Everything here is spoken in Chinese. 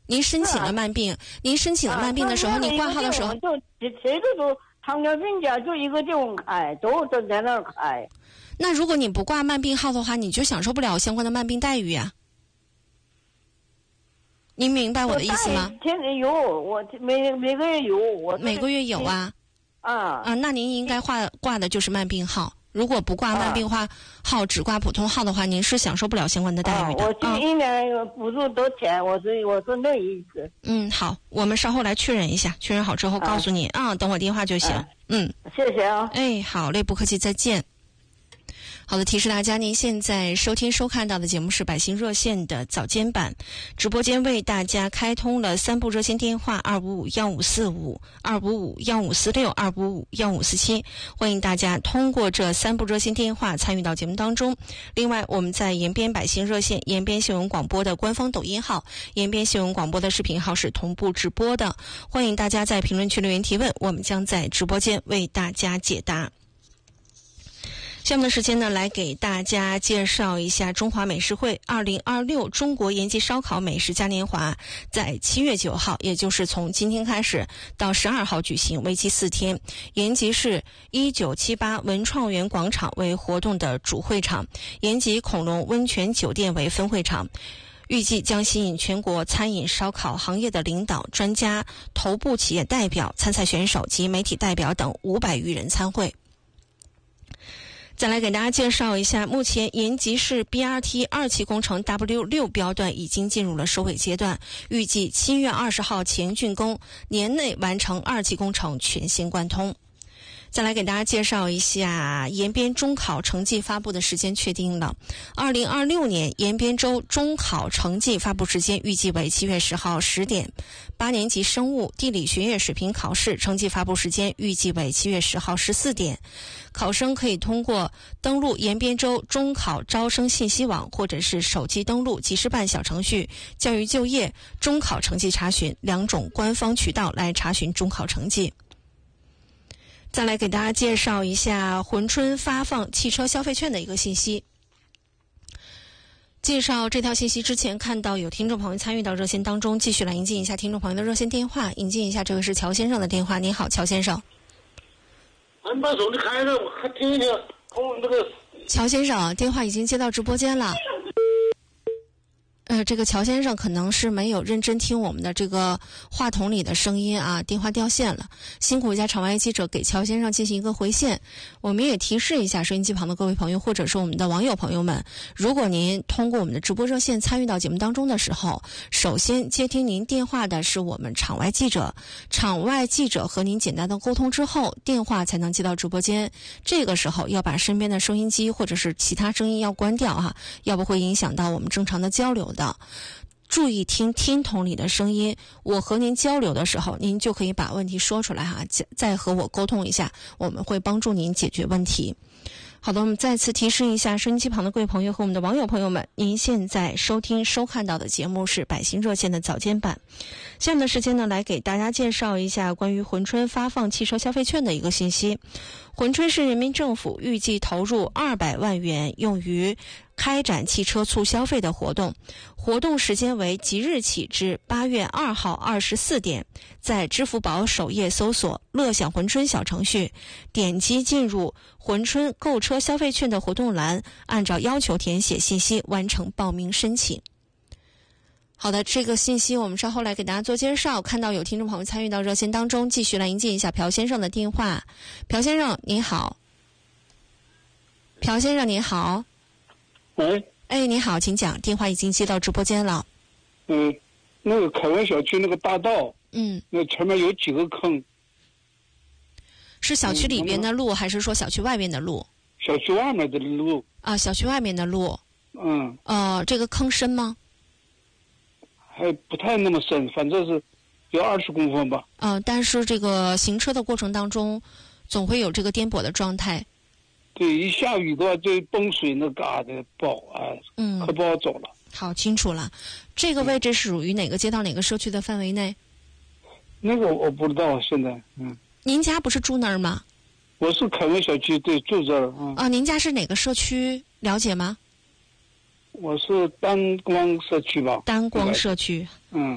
您申请了慢病，您申请了慢病的时候，你挂号的时候， 就谁都说糖尿病家就一个地方开，都在那儿开。 那如果你不挂慢病号的话，你就享受不了相关的慢病待遇啊。您明白我的意思吗？ 天天有，我每个月有，我每个月有啊。那您应该挂的就是慢病号。如果不挂慢病号，只挂普通号的话，您是享受不了相关的待遇的。 我这一年补助多钱？我说那意思。 好，我们稍后来确认一下，确认好之后告诉你等我电话就行。 谢谢啊。 好嘞，不客气，再见。好的，提示大家，您现在收看到的节目是百姓热线的早间版，直播间为大家开通了3部热线电话255-1545、255-1546、255-1547，欢迎大家通过这3部热线电话参与到节目当中。另外，我们在延边百姓热线、延边新闻广播的官方抖音号、延边新闻广播的视频号是同步直播的，欢迎大家在评论区留言提问，我们将在直播间为大家解答。下面的时间呢，来给大家介绍一下中华美食会2026中国延吉烧烤美食嘉年华，在7月9号，也就是从今天开始到12号举行，为期4天。延吉市1978文创园广场为活动的主会场，延吉恐龙温泉酒店为分会场。预计将吸引全国餐饮烧烤行业的领导、专家、头部企业代表、参赛选手及媒体代表等500余人参会。再来给大家介绍一下，目前延吉市 BRT 2期工程 W6 标段已经进入了收尾阶段，预计7月20号前竣工，年内完成2期工程全线贯通。再来给大家介绍一下延边中考成绩发布的时间确定了。2026年延边州中考成绩发布时间预计为7月10号10点。8年级生物、地理学业水平考试成绩发布时间预计为7月10号14点。考生可以通过登录延边州中考招生信息网，或者是手机登录即时办小程序、教育就业、中考成绩查询2种官方渠道来查询中考成绩。再来给大家介绍一下珲春发放汽车消费券的一个信息。介绍这条信息之前，看到有听众朋友参与到热线当中，继续来迎接一下听众朋友的热线电话。迎接一下，这个是乔先生的电话。您好，乔先生。 你把手机开着，我还听一听。 乔先生，电话已经接到直播间了。这个乔先生可能是没有认真听我们的这个话筒里的声音啊，电话掉线了。辛苦一下场外记者给乔先生进行一个回线。我们也提示一下收音机旁的各位朋友，或者是我们的网友朋友们，如果您通过我们的直播热线参与到节目当中的时候，首先接听您电话的是我们场外记者，场外记者和您简单的沟通之后，电话才能接到直播间。这个时候要把身边的收音机或者是其他声音要关掉哈，要不会影响到我们正常的交流的。注意听筒里的声音，我和您交流的时候，您就可以把问题说出来哈，再和我沟通一下，我们会帮助您解决问题。好的，我们再次提示一下收音机旁的各位朋友和我们的网友朋友们，您现在收看到的节目是百姓热线的早间版。下面的时间呢，来给大家介绍一下关于珲春发放汽车消费券的一个信息。珲春市人民政府预计投入200万元用于开展汽车促消费的活动，活动时间为即日起至8月2号24点，在支付宝首页搜索乐享珲春小程序，点击进入珲春购车消费券的活动栏，按照要求填写信息，完成报名申请。好的，这个信息我们稍后来给大家做介绍。看到有听众朋友参与到热线当中，继续来迎接一下朴先生的电话。朴先生您好。朴先生您好。 喂。 你好，请讲，电话已经接到直播间了。 那个凯文小区那个大道，那前面有几个坑。 是小区里边的路，还是说小区外面的路？ 小区外面的路。 啊，小区外面的路。这个坑深吗？ 还不太那么深，反正是有20公分吧。 但是这个行车的过程当中，总会有这个颠簸的状态。 对，一下雨的话就崩水那嘎的不好可不好走了。 好，清楚了。这个位置是属于哪个街道、哪个社区的范围内？ 那个我不知道，现在您家不是住那儿吗？ 我是凯文小区，对，住这儿。 您家是哪个社区？了解吗？ 我是丹光社区吧。 丹光社区。